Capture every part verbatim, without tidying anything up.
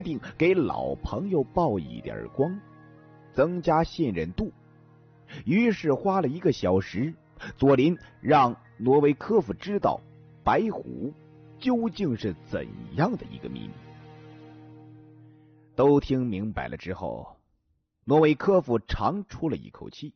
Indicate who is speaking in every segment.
Speaker 1: 定给老朋友曝一点光，增加信任度。于是花了一个小时，佐林让诺维科夫知道白虎究竟是怎样的一个秘密。都听明白了之后，诺维科夫长出了一口气。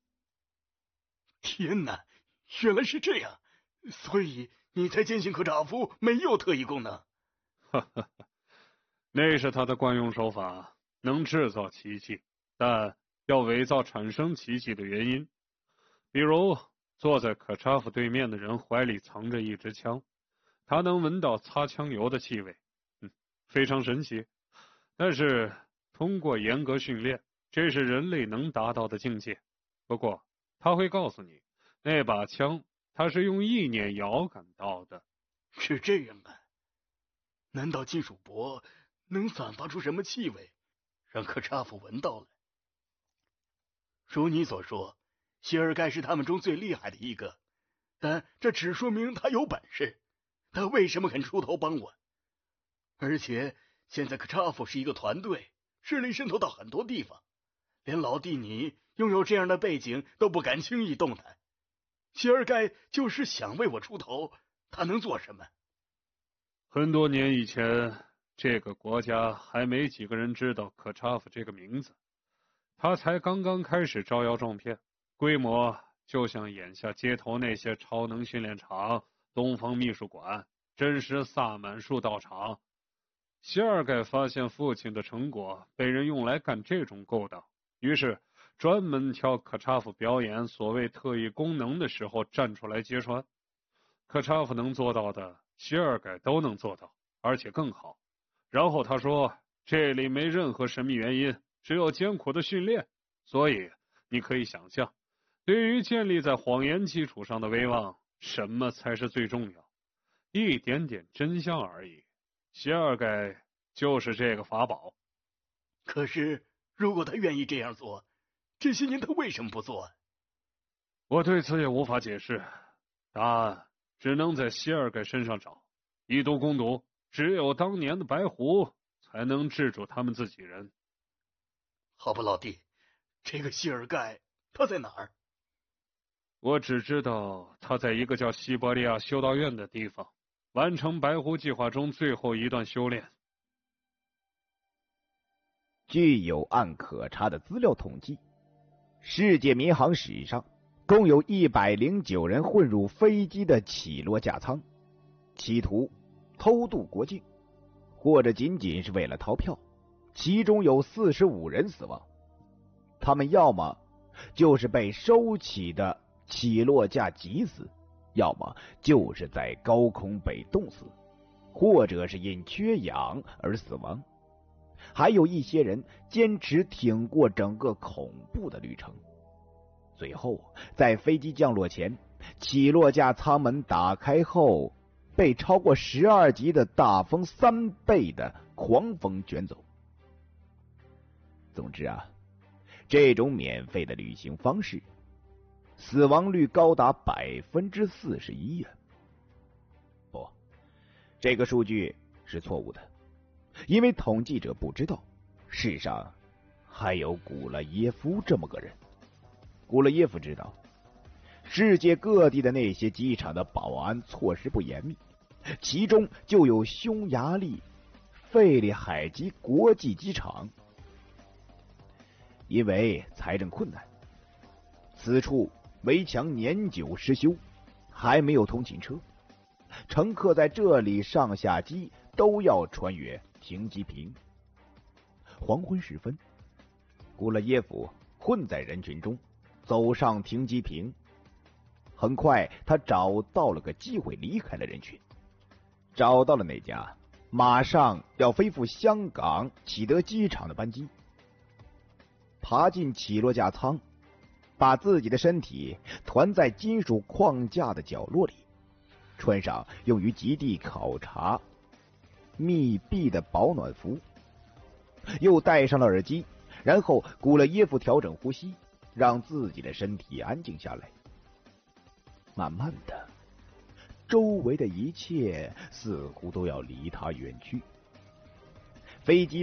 Speaker 2: 天哪，原来是这样，所以你才坚信科扎夫没有特异功能。
Speaker 3: 哈哈，那是他的惯用手法，能制造奇迹，但要伪造产生奇迹的原因。比如坐在可扎夫对面的人怀里藏着一支枪，他能闻到擦枪油的气味，嗯，非常神奇。但是通过严格训练，这是人类能达到的境界。不过他会告诉你，那把枪他是用意念遥感到的。
Speaker 2: 是这样啊？难道金属铂能散发出什么气味，让科扎夫闻到了？如你所说，谢尔盖是他们中最厉害的一个，但这只说明他有本事。他为什么肯出头帮我？而且现在科扎夫是一个团队，势力渗透到很多地方，连老弟你拥有这样的背景都不敢轻易动弹。谢尔盖就是想为我出头，他能做什么？
Speaker 3: 很多年以前，这个国家还没几个人知道可扎夫这个名字，他才刚刚开始招摇撞骗，规模就像眼下街头那些超能训练场、东方秘书馆、真实萨满术道场。谢尔盖发现父亲的成果被人用来干这种勾当，于是专门挑可扎夫表演所谓特异功能的时候站出来揭穿。可扎夫能做到的，谢尔盖都能做到，而且更好。然后他说，这里没任何神秘原因，只有艰苦的训练。所以你可以想象，对于建立在谎言基础上的威望，什么才是最重要？一点点真相而已。谢尔盖就是这个法宝。
Speaker 2: 可是如果他愿意这样做，这些年他为什么不做？
Speaker 3: 我对此也无法解释，答案只能在谢尔盖身上找。以毒攻毒，只有当年的白狐才能制住他们自己人。
Speaker 2: 好吧，老弟，这个谢尔盖他在哪儿？
Speaker 3: 我只知道他在一个叫西伯利亚修道院的地方，完成白狐计划中最后一段修炼。
Speaker 1: 据有案可查的资料统计，世界民航史上共有一百零九人混入飞机的起落架舱，企图偷渡国境，或者仅仅是为了逃票，其中有四十五人死亡。他们要么就是被收起的起落架挤死，要么就是在高空被冻死，或者是因缺氧而死亡。还有一些人坚持挺过整个恐怖的旅程。最后在飞机降落前，起落架舱门打开后，被超过十二级的大风三倍的狂风卷走。总之啊，这种免费的旅行方式，死亡率高达百分之四十一呀！不，这个数据是错误的，因为统计者不知道，世上还有古勒耶夫这么个人。古勒耶夫知道，世界各地的那些机场的保安措施不严密，其中就有匈牙利费利海吉国际机场。因为财政困难，此处围墙年久失修，还没有通勤车，乘客在这里上下机都要穿越停机坪。黄昏时分，古勒耶夫混在人群中走上停机坪，很快他找到了个机会离开了人群，找到了那家马上要飞赴香港启德机场的班机，爬进起落架舱，把自己的身体团在金属框架的角落里，穿上用于极地考察密闭的保暖服，又戴上了耳机，然后古勒耶夫调整呼吸，让自己的身体安静下来。慢慢的，周围的一切似乎都要离他远去。 飞机